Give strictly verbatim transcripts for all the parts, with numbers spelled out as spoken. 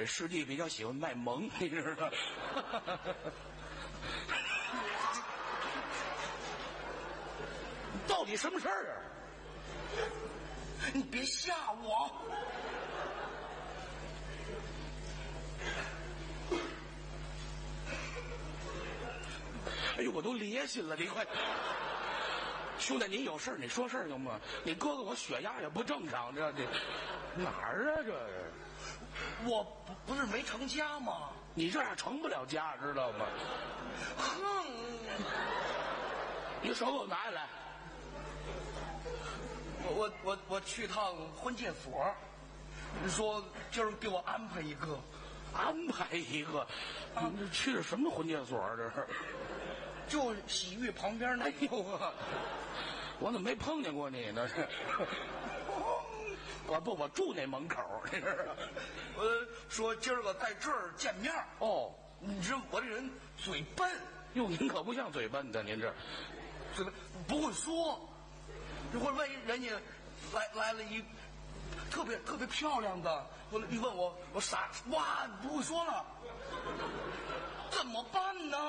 师弟比较喜欢卖萌，你知道？到底什么事儿啊？ 你别吓我！ 哎呦，我都咧心了，你快！兄弟，你有事你说事儿行吗？你哥哥我血压也不正常，这这哪儿啊？这是我不不是没成家吗？ 你这样成不了家，知道吗？ 哼！ 你手给我拿下来。 我我我我去趟婚介所，你说今儿给我安排一个， 安排一个。啊、你去的什么婚介所啊？这是？ 就洗浴旁边那。 哎呦啊！我怎么没碰见过你呢？是。我不，我住那门口，这是。 我说今儿个在这儿见面。 哦， 你知道我这人嘴笨。 哟，您可不像嘴笨的，您这嘴笨不会说。一会儿万一人家来来了一特别特别漂亮的，我一问我我傻哇不会说了，怎么办呢？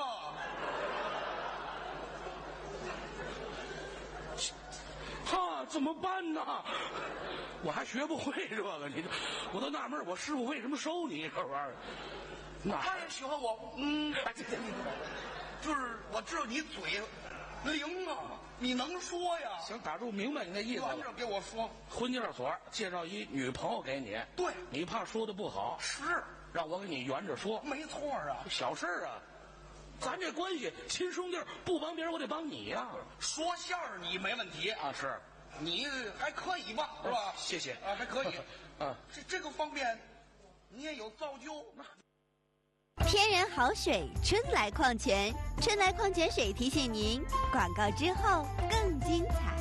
哈，怎么办呢？我还学不会这个，你我都纳闷，我师傅为什么收你这玩意儿？ 他也喜欢我，嗯，就是我知道你嘴灵啊，你能说呀？ 行，打住，明白你那意思了。 圆着给我说， 婚介所介绍一女朋友给你， 对， 你怕说的不好， 是让我给你圆着说， 没错啊， 小事啊。咱这关系，亲兄弟，不帮别人，我得帮你呀、啊。 说相声你没问题啊，是， 你还可以吧，是吧？ 谢谢啊，还可以。 啊， 这这个方面，你也有造就。 天然好水，春来矿泉，春来矿泉水提醒您，广告之后更精彩。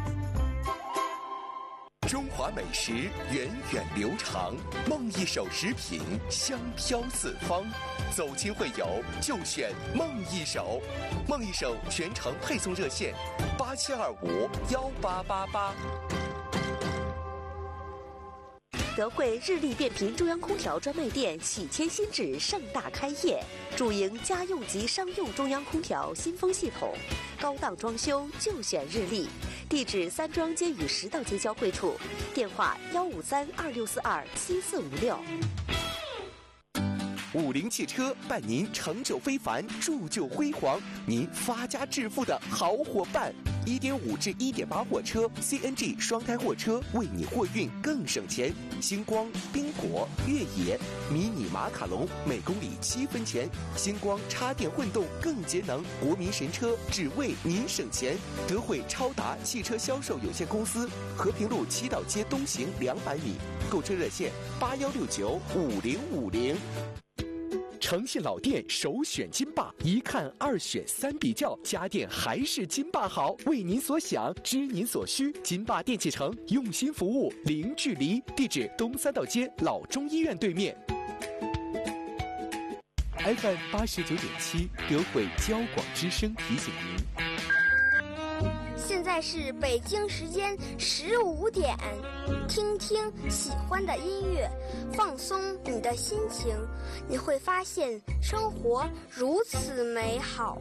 中华美食源远流长，梦一手食品香飘四方。走亲会友就选梦一手，梦一手全程配送热线八七二五幺八八八。 德惠日立变频中央空调专卖店喜迁新址盛大开业，主营家用及商用中央空调新风系统，高档装修就选日立。地址三庄街与十道街交汇处，电话幺五三二六四二七四五六。 五菱汽车伴您成就非凡，铸就辉煌，您发家致富的好伙伴。一点五至一点八货车 C N G 双胎货车，为你货运更省钱。星光、宾果、越野、迷你马卡龙每公里七分钱。星光插电混动更节能，国民神车只为您省钱。德惠超达汽车销售有限公司，和平路七道街东行两百米。购车热线八幺六九五零五零。诚信老店首选金霸，一看二选三比较，家电还是金霸好。为您所想，知您所需，金霸电器城用心服务，零距离。地址东三道街老中医院对面。F M 八十九点七，德惠交广之声提醒您。 现在是北京时间十五点，听听喜欢的音乐，放松你的心情，你会发现生活如此美好。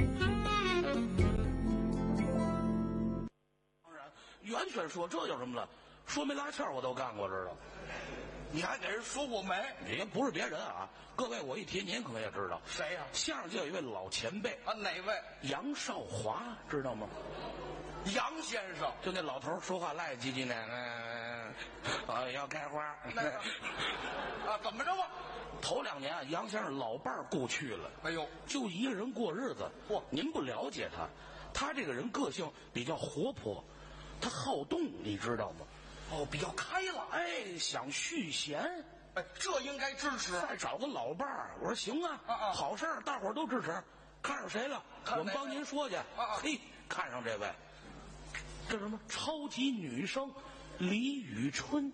当然，完全说这有什么了？说没拉纤我都干过，知道？ 你还给人说过没？ 也不是别人啊，各位，我一提您可能也知道， 谁呀、啊？ 相声界有一位老前辈啊，哪位？ 杨少华，知道吗？ 杨先生， 就那老头说话赖唧唧的，嗯，啊，要开花。 那个啊，怎么着吧？ 头两年啊，杨先生老伴儿故去了， 哎呦， 就一个人过日子。 嚯， 您不了解他，他这个人个性比较活泼，他好动，你知道吗？ 哦，比较开朗， 哎，想续弦， 哎，这应该支持。 再找个老伴儿，我说行啊， 啊啊， 好事儿，大伙儿都支持。看上谁了？我们帮您说去。 啊啊， 嘿，看上这位。这什么超级女生李宇春？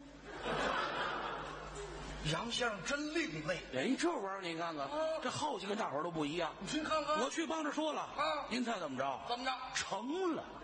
杨先生真另类。 哎，这玩意儿你看看， 啊、 这好奇跟大伙儿都不一样。 您看看， 我去帮着说了啊， 您猜怎么着？ 怎么着？ 成了。